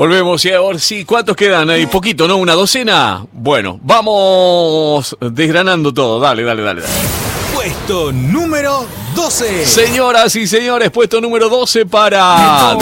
Volvemos y ahora sí, ¿cuántos quedan? Hay poquito, ¿no? ¿Una docena? Bueno, vamos desgranando todo. Dale. Puesto número 12. Señoras y señores, puesto número 12 para